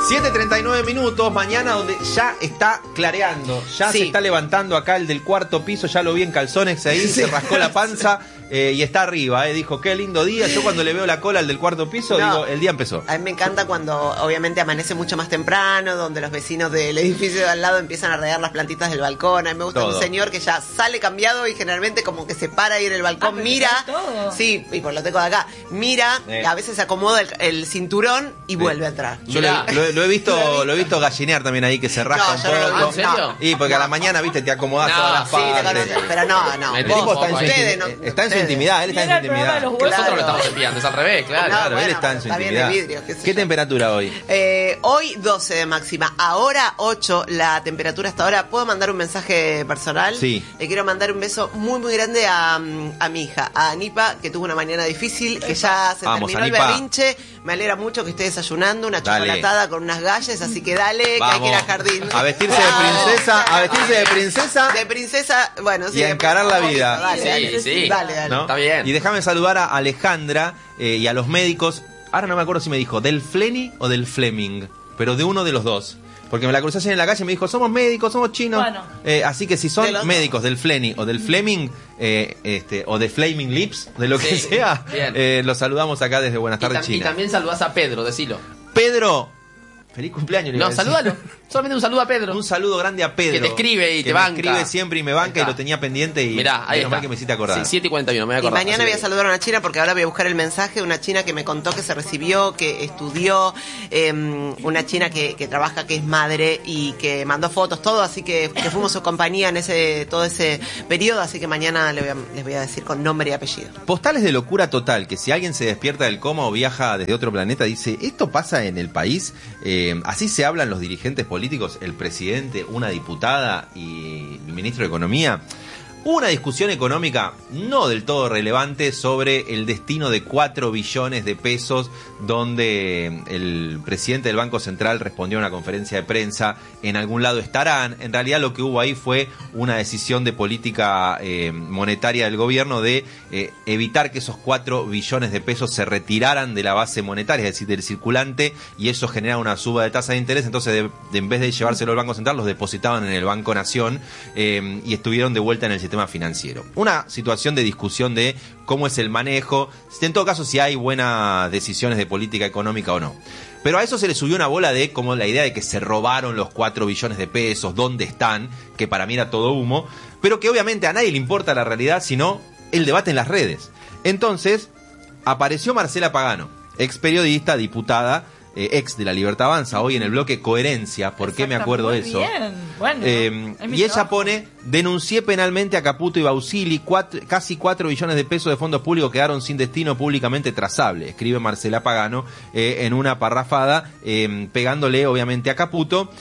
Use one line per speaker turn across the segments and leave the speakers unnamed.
7:39 minutos, mañana donde ya está clareando, ya se está levantando acá el del cuarto piso, ya lo vi en calzones ahí, se rascó la panza y está arriba, dijo, qué lindo día. Yo cuando le veo la cola al del cuarto piso, digo, el día empezó.
A mí me encanta cuando obviamente amanece mucho más temprano, donde los vecinos del edificio de al lado empiezan a regar las plantitas del balcón. A mí me gusta un señor que ya sale cambiado y generalmente como que se para ahí en el balcón, mira, sí, y por lo tengo de acá, mira, a veces se acomoda el cinturón y vuelve a entrar.
Yo lo he visto gallinear también ahí, que se rasca un poco.
¿En serio?
Y porque a la mañana, viste, te acomodás todas las partes.
Sí, pero no.
El tipo está en su intimidad, él está en su intimidad.
Nosotros lo estamos cepillando, es al revés, claro.
Él está en su intimidad.
Vidrio,
¿Qué temperatura hoy?
Hoy 12 de máxima, ahora 8 la temperatura hasta ahora. ¿Puedo mandar un mensaje personal?
Sí.
Le quiero mandar un beso muy muy grande a mi hija, a Anipa, que tuvo una mañana difícil, que ya se terminó el berrinche. Me alegra mucho que esté desayunando una chocolatada con unas galles, así que dale, que hay que ir al jardín.
A vestirse de princesa.
De princesa, bueno, sí.
Y a encarar la vida.
Dale.
¿No?
Está bien.
Y déjame saludar a Alejandra y a los médicos. Ahora no me acuerdo si me dijo del Fleni o del Fleming, pero de uno de los dos. Porque me la crucé ayer en la calle y me dijo, somos médicos, somos chinos. Bueno, así que si son médicos del Fleni o del Fleming, o de Flaming Lips, de lo que sea, los saludamos acá desde Buenas Tardes, China.
Y también saludás a Pedro, decilo.
Pedro, feliz cumpleaños.
No, salúdalo. Solamente un saludo a Pedro.
Un saludo grande a Pedro.
Que te escribe y te banca.
Me escribe siempre y me banca y lo tenía pendiente y
mirá, ahí
menos mal que me hiciste acordar.
Sí, 7:41, me voy a acordar.
Y mañana voy a saludar a una china porque ahora voy a buscar el mensaje de una china que me contó que se recibió, que estudió, una china que trabaja, que es madre y que mandó fotos, todo, así que fuimos su compañía en todo ese periodo, así que mañana les voy a decir con nombre y apellido.
Postales de locura total, que si alguien se despierta del coma o viaja desde otro planeta, dice, ¿esto pasa en el país? Así se hablan los dirigentes políticos, el presidente, una diputada y el ministro de Economía. Hubo una discusión económica no del todo relevante sobre el destino de 4 billones de pesos, donde el presidente del Banco Central respondió a una conferencia de prensa, en algún lado estarán. En realidad lo que hubo ahí fue una decisión de política monetaria del gobierno de evitar que esos 4 billones de pesos se retiraran de la base monetaria, es decir, del circulante, y eso genera una suba de tasa de interés. Entonces, en vez de llevárselo al Banco Central, los depositaban en el Banco Nación y estuvieron de vuelta en el sistema financiero. Una situación de discusión de cómo es el manejo, en todo caso si hay buenas decisiones de política económica o no. Pero a eso se le subió una bola de como la idea de que se robaron los 4 billones de pesos, dónde están, que para mí era todo humo, pero que obviamente a nadie le importa la realidad, sino el debate en las redes. Entonces apareció Marcela Pagano, ex periodista, diputada, ex de La Libertad Avanza, hoy en el bloque Coherencia. ¿Por qué me acuerdo de eso?
Bien. Bueno,
y ella pone, denuncié penalmente a Caputo y Bausili, casi 4 billones de pesos de fondos públicos quedaron sin destino públicamente trazable, escribe Marcela Pagano en una parrafada, pegándole obviamente a Caputo,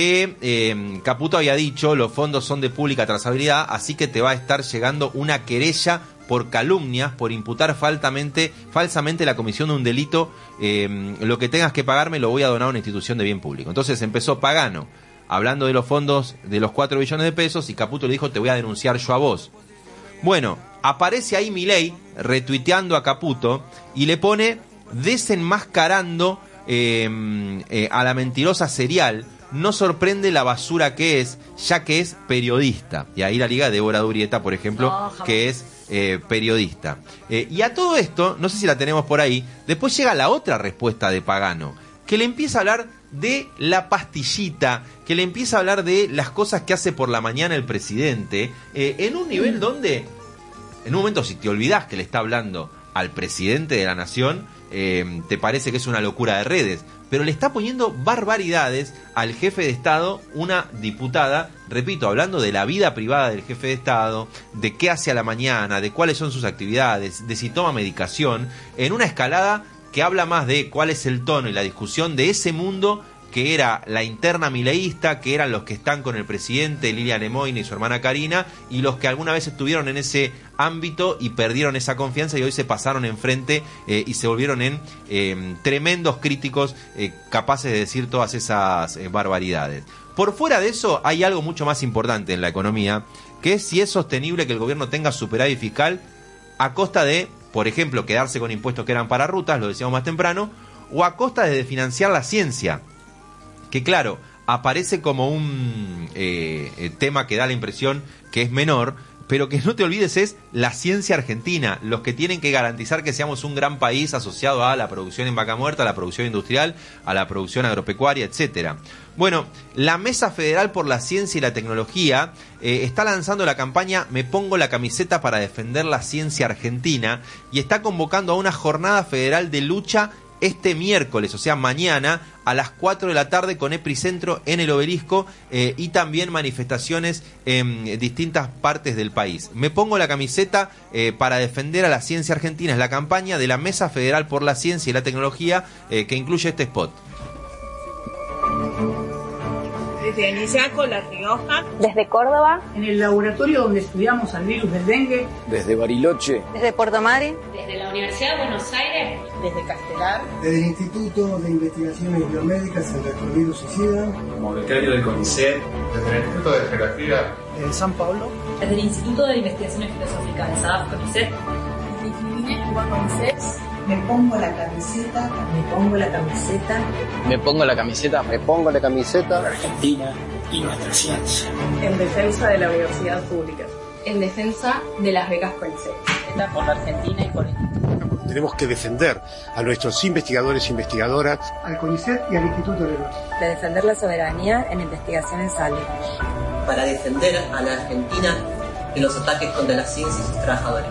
que Caputo había dicho, los fondos son de pública trazabilidad, así que te va a estar llegando una querella por calumnias, por imputar falsamente la comisión de un delito, lo que tengas que pagarme lo voy a donar a una institución de bien público. Entonces empezó Pagano hablando de los fondos de los 4 billones de pesos y Caputo le dijo, te voy a denunciar yo a vos. Bueno, aparece ahí Milei retuiteando a Caputo y le pone desenmascarando a la mentirosa serial. No sorprende la basura que es, ya que es periodista. Y ahí la liga de Débora Durieta, por ejemplo, que es periodista. Y a todo esto, no sé si la tenemos por ahí, después llega la otra respuesta de Pagano, que le empieza a hablar de la pastillita, que le empieza a hablar de las cosas que hace por la mañana el presidente, en un nivel donde, en un momento, si te olvidás que le está hablando al presidente de la nación, te parece que es una locura de redes, pero le está poniendo barbaridades al jefe de Estado, una diputada, repito, hablando de la vida privada del jefe de Estado, de qué hace a la mañana, de cuáles son sus actividades, de si toma medicación, en una escalada que habla más de cuál es el tono y la discusión de ese mundo que era la interna mileísta, que eran los que están con el presidente Lilian Emoine y su hermana Karina, y los que alguna vez estuvieron en ese ámbito y perdieron esa confianza y hoy se pasaron enfrente y se volvieron en tremendos críticos capaces de decir todas esas barbaridades. Por fuera de eso hay algo mucho más importante en la economía, que es si es sostenible que el gobierno tenga superávit fiscal a costa de, por ejemplo, quedarse con impuestos que eran para rutas, lo decíamos más temprano, o a costa de financiar la ciencia. que claro, aparece como un tema que da la impresión que es menor, pero que no te olvides es la ciencia argentina, los que tienen que garantizar que seamos un gran país asociado a la producción en vaca muerta, a la producción industrial, a la producción agropecuaria, etcétera. Bueno, la Mesa Federal por la Ciencia y la Tecnología está lanzando la campaña Me pongo la camiseta para defender la ciencia argentina y está convocando a una jornada federal de lucha este miércoles, o sea mañana, a las 4 de la tarde con Epicentro en el Obelisco y también manifestaciones en distintas partes del país. Me pongo la camiseta para defender a la ciencia argentina. Es la campaña de la Mesa Federal por la Ciencia y la Tecnología que incluye este spot.
Desde Anillaco, La Rioja.
Desde Córdoba.
En el laboratorio donde estudiamos al virus del dengue.
Desde Bariloche.
Desde Puerto Madryn.
Desde la Universidad de Buenos Aires.
Desde Castelar.
Desde el Instituto de Investigaciones Biomédicas en Retrovirus y SIDA.
Como becario del CONICET. Desde el Instituto de Geografía.
Desde San Pablo.
Desde el Instituto de Investigaciones Filosóficas de SADAF CONICET.
Desde Infininé, Cuba CONICET.
Me pongo la camiseta, me pongo la camiseta.
Me pongo la camiseta,
me pongo la camiseta.
La Argentina y nuestra ciencia.
En defensa de la universidad pública.
En defensa de las becas CONICET.
Está por la Argentina y por el Instituto.
Tenemos que defender a nuestros investigadores e investigadoras.
Al CONICET y al Instituto Leroy.
De defender la soberanía en investigación en salud.
Para defender a la Argentina de los ataques contra la ciencia y sus trabajadores.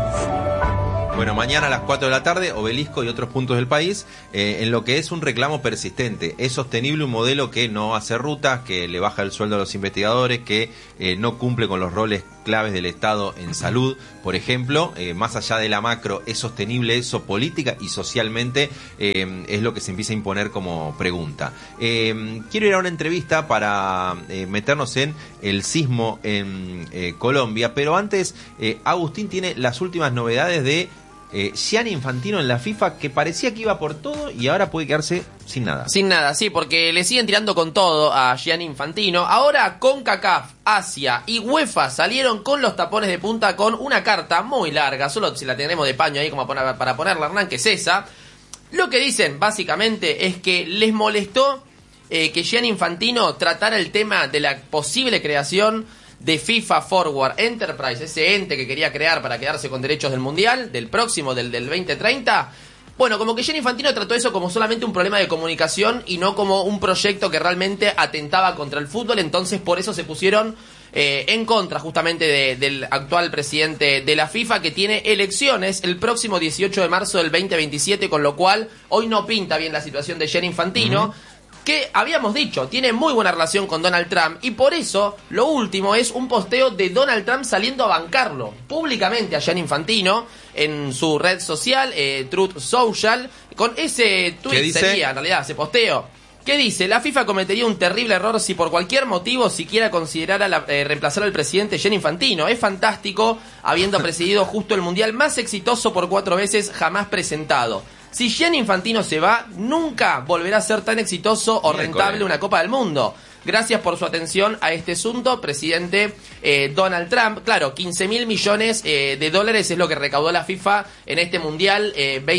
Bueno, mañana a las 4 de la tarde, Obelisco y otros puntos del país, en lo que es un reclamo persistente. Es sostenible un modelo que no hace rutas, que le baja el sueldo a los investigadores, que no cumple con los roles claves del Estado en salud, por ejemplo. Más allá de la macro, ¿es sostenible eso política y socialmente? Es lo que se empieza a imponer como pregunta. Quiero ir a una entrevista para meternos en el sismo en Colombia, pero antes, Agustín tiene las últimas novedades de Gianni Infantino en la FIFA, que parecía que iba por todo y ahora puede quedarse sin nada.
Sin nada, sí, porque le siguen tirando con todo a Gianni Infantino. Ahora CONCACAF, Asia y UEFA salieron con los tapones de punta con una carta muy larga, solo si la tenemos de paño ahí como para ponerla, Hernán, que es esa. Lo que dicen básicamente es que les molestó que Gianni Infantino tratara el tema de la posible creación de FIFA Forward Enterprise, ese ente que quería crear para quedarse con derechos del Mundial, del próximo, del 2030. Bueno, como que Gianni Infantino trató eso como solamente un problema de comunicación y no como un proyecto que realmente atentaba contra el fútbol, entonces por eso se pusieron en contra justamente del actual presidente de la FIFA, que tiene elecciones el próximo 18 de marzo del 2027, con lo cual hoy no pinta bien la situación de Gianni Infantino. Que habíamos dicho, tiene muy buena relación con Donald Trump y por eso lo último es un posteo de Donald Trump saliendo a bancarlo públicamente a Gianni Infantino en su red social, Truth Social, con ese tweet sería en realidad ese posteo. ¿Qué dice? La FIFA cometería un terrible error si por cualquier motivo siquiera considerara reemplazar al presidente Gianni Infantino. Es fantástico, habiendo presidido justo el mundial más exitoso por 4 veces jamás presentado. Si Gianni Infantino se va, nunca volverá a ser tan exitoso o rentable una Copa del Mundo. Gracias por su atención a este asunto, presidente Donald Trump. Claro, 15.000 millones de dólares es lo que recaudó la FIFA en este Mundial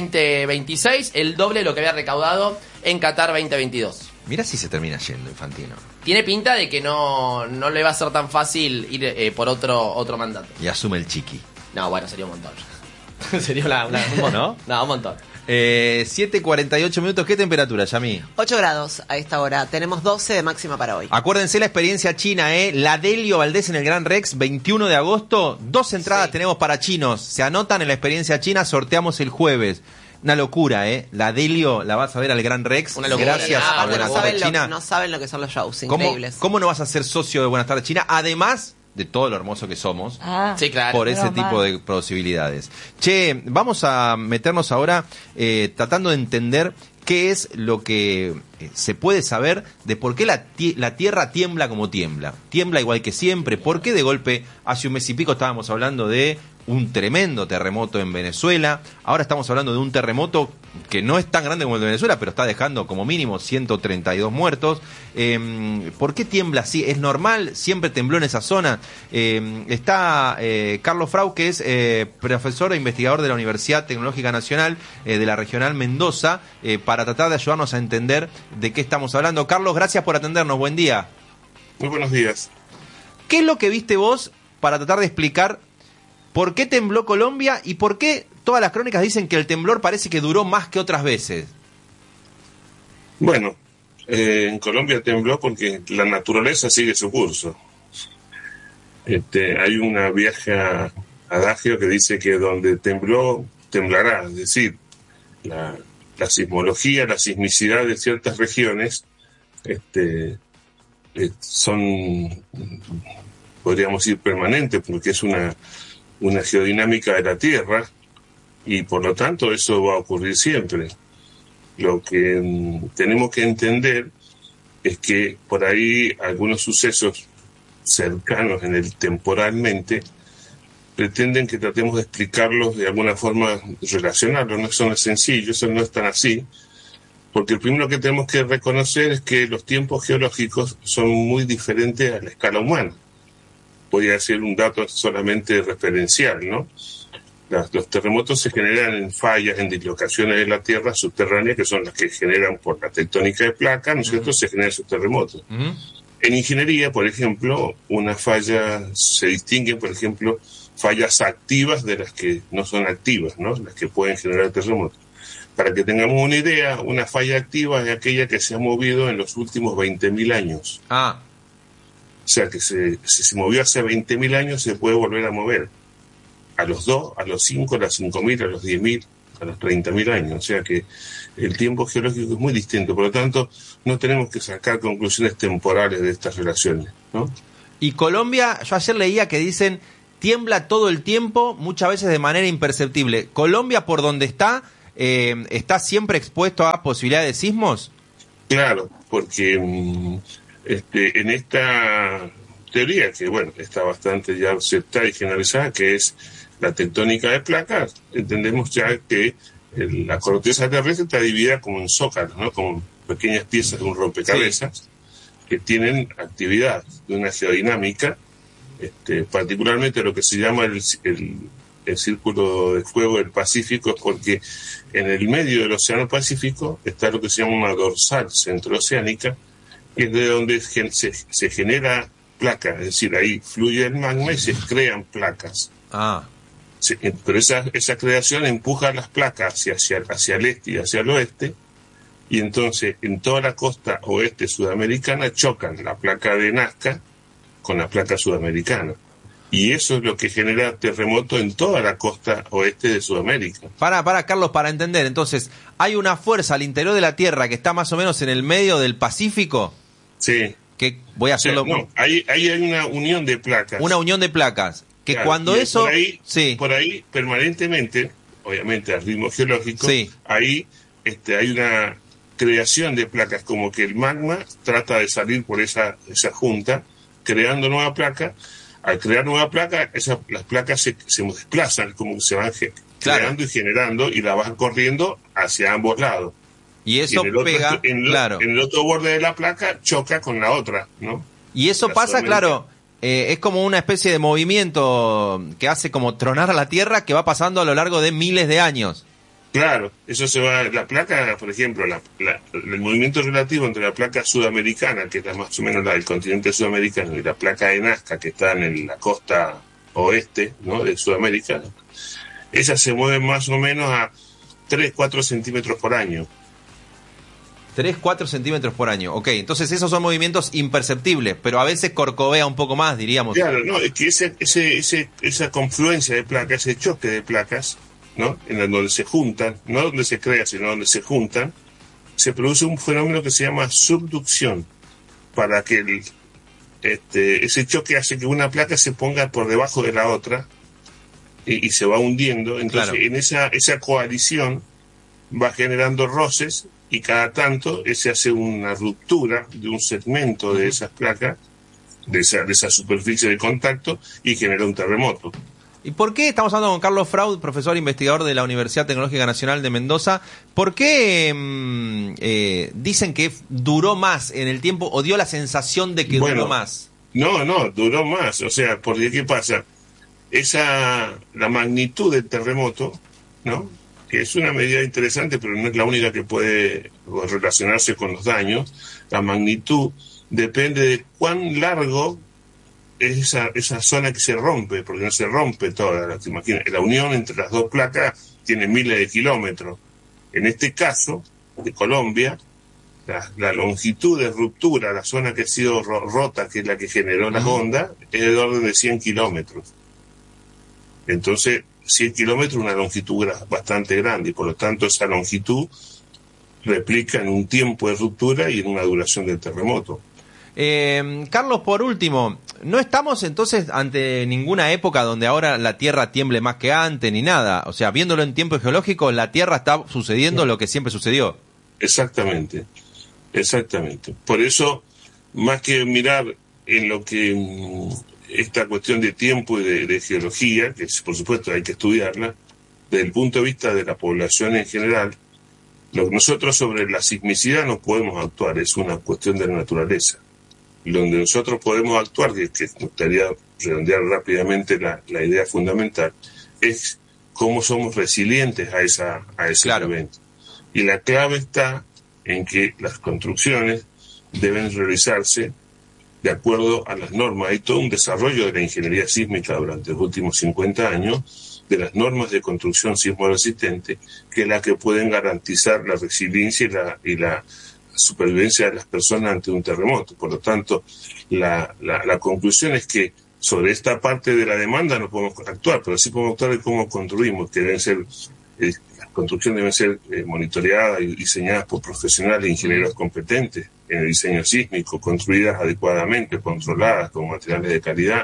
2026, el doble de lo que había recaudado en Qatar 2022.
Mira si se termina yendo Infantino.
Tiene pinta de que no le va a ser tan fácil ir por otro mandato.
Y asume el chiqui.
No, bueno, sería un montón. Sería un montón.
¿No?
No, un montón.
7:48 minutos. ¿Qué temperatura, Yami?
8 grados a esta hora. Tenemos 12 de máxima para hoy.
Acuérdense la experiencia china, la Delio Valdés en el Gran Rex, 21 de agosto. 2 entradas tenemos para chinos. Se anotan en la experiencia china, sorteamos el jueves. Una locura, La Delio la vas a ver al Gran Rex.
Una locura.
Gracias a Buenas Tardes China.
No saben lo que son los shows, increíbles.
¿Cómo no vas a ser socio de Buenas Tardes China? Además de todo lo hermoso que somos,
sí, claro,
por ese tipo de posibilidades. Che, vamos a meternos ahora tratando de entender qué es lo que se puede saber de por qué la Tierra tiembla como tiembla. Tiembla igual que siempre. ¿Por qué de golpe, hace un mes y pico estábamos hablando de un tremendo terremoto en Venezuela. Ahora estamos hablando de un terremoto que no es tan grande como el de Venezuela, pero está dejando como mínimo 132 muertos. ¿Por qué tiembla así? ¿Es normal? ¿Siempre tembló en esa zona? Está Carlos Frau, que es profesor e investigador de la Universidad Tecnológica Nacional de la Regional Mendoza, para tratar de ayudarnos a entender de qué estamos hablando. Carlos, gracias por atendernos. Buen día.
Muy buenos días.
¿Qué es lo que viste vos para tratar de explicar por qué tembló Colombia y por qué todas las crónicas dicen que el temblor parece que duró más que otras veces?
Bueno, en Colombia tembló porque la naturaleza sigue su curso. Hay una vieja adagio que dice que donde tembló, temblará. Es decir, la sismología, la sismicidad de ciertas regiones son, podríamos decir, permanentes, porque es una geodinámica de la Tierra, y por lo tanto eso va a ocurrir siempre. Lo que tenemos que entender es que por ahí algunos sucesos cercanos temporalmente pretenden que tratemos de explicarlos de alguna forma, relacionarlos. No es sencillo, eso no es tan así, porque el primero que tenemos que reconocer es que los tiempos geológicos son muy diferentes a la escala humana. Voy a decir un dato solamente referencial, ¿no? Los terremotos se generan en fallas, en dislocaciones de la Tierra subterránea, que son las que generan por la tectónica de placas, ¿no es cierto? Se generan esos terremotos. En ingeniería, por ejemplo, una falla se distingue, por ejemplo, fallas activas de las que no son activas, ¿no? Las que pueden generar terremotos. Para que tengamos una idea, una falla activa es aquella que se ha movido en los últimos 20.000 años. O sea, que si se movió hace 20.000 años, se puede volver a mover. A los 2, a los 5, a los 5.000, a los 10.000, a los 30.000 años. O sea que el tiempo geológico es muy distinto. Por lo tanto, no tenemos que sacar conclusiones temporales de estas relaciones, ¿no?
Y Colombia, yo ayer leía que dicen, tiembla todo el tiempo, muchas veces de manera imperceptible. ¿Colombia, por donde está siempre expuesto a posibilidades de sismos?
Claro, porque en esta teoría, que bueno, está bastante ya aceptada y generalizada, que es la tectónica de placas, entendemos ya que la corteza terrestre está dividida como en zócalos, ¿no? Como pequeñas piezas de un rompecabezas, que tienen actividad de una geodinámica, particularmente lo que se llama el círculo de fuego del Pacífico, es porque en el medio del Océano Pacífico está lo que se llama una dorsal centrooceánica, que es de donde se genera placa, es decir, ahí fluye el magma y se crean placas. Pero esa creación empuja las placas hacia el este y hacia el oeste, y entonces en toda la costa oeste sudamericana chocan la placa de Nazca con la placa sudamericana. Y eso es lo que genera terremoto en toda la costa oeste de Sudamérica.
Para Carlos, para entender, entonces, ¿hay una fuerza al interior de la Tierra que está más o menos en el medio del Pacífico?
Sí.
Que voy a hacerlo.
Ahí hay una unión de placas.
Una unión de placas. Que claro, cuando eso.
Por ahí permanentemente, obviamente al ritmo geológico, ahí hay una creación de placas, como que el magma trata de salir por esa junta, creando nueva placa. Al crear nueva placa, las placas se desplazan, como que se van creando y generando, y la van corriendo hacia ambos lados.
Y eso pega,
en el otro borde de la placa choca con la otra, ¿no?
Y eso pasa, claro, es como una especie de movimiento que hace como tronar a la Tierra, que va pasando a lo largo de miles de años.
Claro, eso se va, la placa, por ejemplo, el movimiento relativo entre la placa sudamericana, que es más o menos la del continente sudamericano, y la placa de Nazca, que está en la costa oeste, ¿no?, de Sudamérica, esas se mueven más o menos a 3-4 centímetros por año.
3-4 centímetros por año, ok. Entonces esos son movimientos imperceptibles, pero a veces corcovea un poco más, diríamos.
Claro, no, es que esa confluencia de placas, ese choque de placas, ¿no?, en donde se juntan, no donde se crea, sino donde se juntan, se produce un fenómeno que se llama subducción, para que ese choque hace que una placa se ponga por debajo de la otra y se va hundiendo. Entonces, claro, en esa coalición va generando roces, y cada tanto se hace una ruptura de un segmento de esas placas, de esa superficie de contacto, y genera un terremoto.
¿Y por qué estamos hablando con Carlos Fraud, profesor investigador de la Universidad Tecnológica Nacional de Mendoza? ¿Por qué dicen que duró más en el tiempo o dio la sensación de que duró más?
No, duró más. O sea, porque ¿qué pasa? La magnitud del terremoto, ¿no? Que es una medida interesante, pero no es la única que puede relacionarse con los daños. La magnitud depende de cuán largo es esa zona que se rompe, porque no se rompe toda. La unión entre las dos placas tiene miles de kilómetros. En este caso, de Colombia, la longitud de ruptura, la zona que ha sido rota, que es la que generó las ondas, es del orden de 100 kilómetros. Entonces, 100 kilómetros es una longitud bastante grande, y por lo tanto esa longitud replica en un tiempo de ruptura y en una duración del terremoto.
Carlos, por último, no estamos entonces ante ninguna época donde ahora la Tierra tiemble más que antes ni nada. O sea, viéndolo en tiempo geológico, la Tierra está sucediendo lo que siempre sucedió.
Exactamente. Por eso, más que mirar en lo que esta cuestión de tiempo y de geología, que por supuesto hay que estudiarla, desde el punto de vista de la población en general, nosotros sobre la sismicidad no podemos actuar, es una cuestión de la naturaleza. Donde nosotros podemos actuar, que me gustaría redondear rápidamente la idea fundamental, es cómo somos resilientes a ese evento. Y la clave está en que las construcciones deben realizarse de acuerdo a las normas. Hay todo un desarrollo de la ingeniería sísmica durante los últimos 50 años, de las normas de construcción sismo-resistente, que es la que pueden garantizar la resiliencia y la supervivencia de las personas ante un terremoto. Por lo tanto, la conclusión es que sobre esta parte de la demanda no podemos actuar, pero sí podemos actuar en cómo construimos, que deben ser, las construcciones deben ser monitoreadas y diseñadas por profesionales e ingenieros competentes en el diseño sísmico, construidas adecuadamente, controladas con materiales de calidad,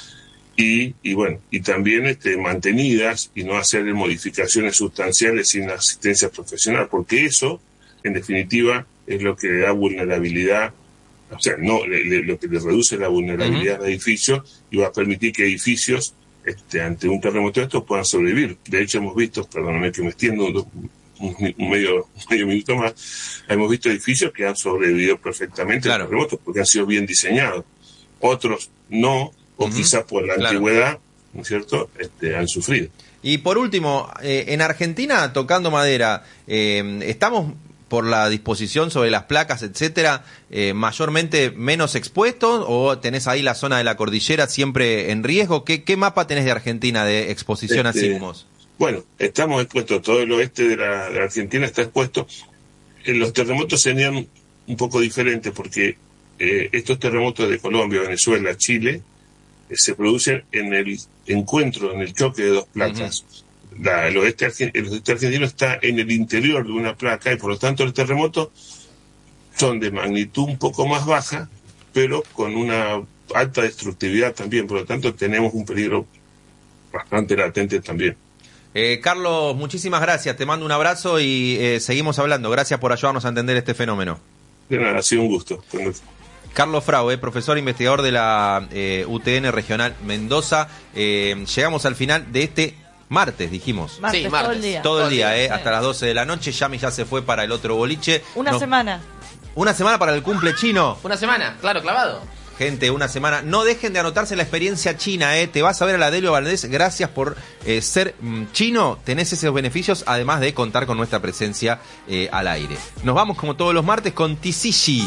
y también mantenidas y no hacer modificaciones sustanciales sin asistencia profesional, porque eso, en definitiva, es lo que le da vulnerabilidad, o sea, lo que le reduce la vulnerabilidad al edificio y va a permitir que edificios ante un terremoto de estos puedan sobrevivir. De hecho, hemos visto, perdóname que me extiendo un medio minuto más, hemos visto edificios que han sobrevivido perfectamente al terremoto porque han sido bien diseñados. Otros no, o quizás por la antigüedad, ¿no es cierto?, han sufrido.
Y por último, en Argentina, tocando madera, estamos por la disposición sobre las placas, etcétera, mayormente menos expuestos, o tenés ahí la zona de la cordillera siempre en riesgo? ¿Qué mapa tenés de Argentina de exposición a sismos?
Bueno, estamos expuestos, todo el oeste de la Argentina está expuesto. Los terremotos serían un poco diferentes porque estos terremotos de Colombia, Venezuela, Chile, se producen en el encuentro, en el choque de dos placas. El oeste argentino está en el interior de una placa y por lo tanto los terremotos son de magnitud un poco más baja, pero con una alta destructividad también. Por lo tanto tenemos un peligro bastante latente también.
Carlos, muchísimas gracias. Te mando un abrazo y seguimos hablando. Gracias por ayudarnos a entender este fenómeno.
De nada, ha sido un gusto.
Carlos Fraud, profesor investigador de la UTN Regional Mendoza. Llegamos al final de este martes, dijimos.
Martes, todo el día.
Todo el día, hasta las 12 de la noche. Yami ya se fue para el otro boliche.
Una semana.
Una semana para el cumple chino.
Una semana, claro, clavado.
Gente, una semana. No dejen de anotarse la experiencia china, Te vas a ver a la Delio Valdés. Gracias por ser chino. Tenés esos beneficios, además de contar con nuestra presencia al aire. Nos vamos como todos los martes con Tisishi.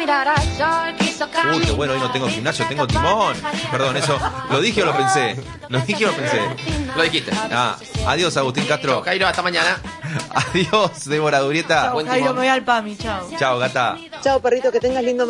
Uy, qué bueno, hoy no tengo gimnasio, tengo timón. Perdón, eso, ¿lo dije o lo pensé? ¿Lo dije o lo pensé?
Lo dijiste.
Adiós, Agustín Castro.
Chau, Jairo, hasta mañana.
Adiós, Débora Durieta.
Chau, Jairo, me voy al PAMI, chao.
Chao, gata.
Chao, perrito, que tengas lindo